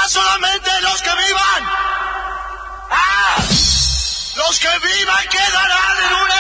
vivirán solamente los que vivan. ¡Ah! Los que vivan quedarán en una